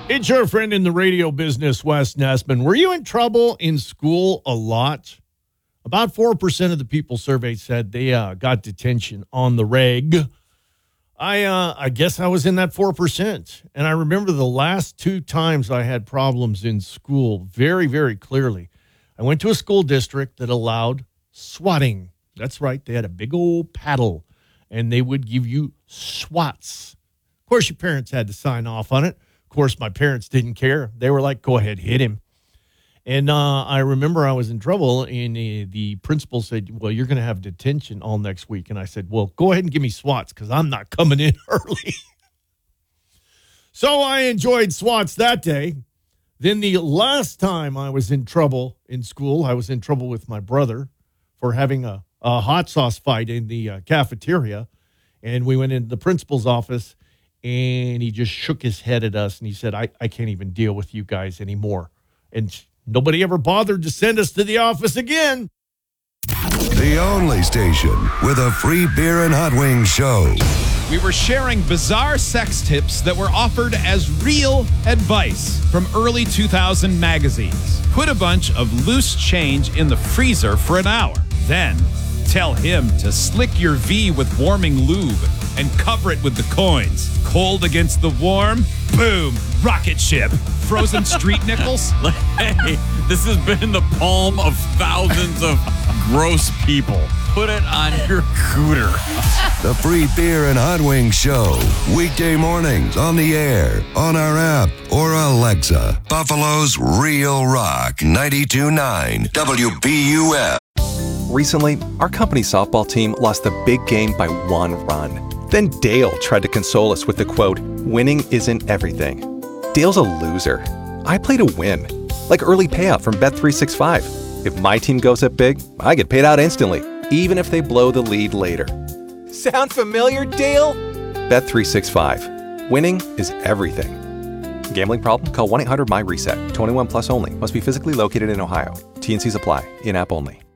It's your friend in the radio business, Wes Nessman. Were you in trouble in school a lot? About 4% of the people surveyed said they got detention on the reg. I guess I was in that 4%. And I remember the last 2 times I had problems in school very, very clearly. I went to a school district that allowed swatting. That's right. They had a big old paddle, and they would give you swats. Of course, your parents had to sign off on it. Of course, my parents didn't care. They were like, go ahead, hit him. And I remember I was in trouble, and the principal said, well, you're going to have detention all next week. And I said, well, go ahead and give me swats because I'm not coming in early. So I enjoyed swats that day. Then the last time I was in trouble in school, I was in trouble with my brother for having a hot sauce fight in the cafeteria. And we went into the principal's office, and he just shook his head at us, and he said, I can't even deal with you guys anymore. And nobody ever bothered to send us to the office again. The only station with a free beer and hot wings show. We were sharing bizarre sex tips that were offered as real advice from early 2000 magazines. Put a bunch of loose change in the freezer for an hour. Then tell him to slick your V with warming lube and cover it with the coins. Cold against the warm, boom, rocket ship. Frozen street nickels. Hey, this has been the palm of thousands of gross people. Put it on your cooter. The free beer and hot wings show. Weekday mornings on the air, on our app, or Alexa. Buffalo's Real Rock 92.9 WBUF. Recently, our company softball team lost the big game by 1 run. Then Dale tried to console us with the quote, winning isn't everything. Dale's a loser. I play to win. Like early payout from Bet365. If my team goes up big, I get paid out instantly, even if they blow the lead later. Sound familiar, Dale? Bet365. Winning is everything. Gambling problem? Call 1-800-MY-RESET. 21 plus only. Must be physically located in Ohio. T&Cs apply. In-app only.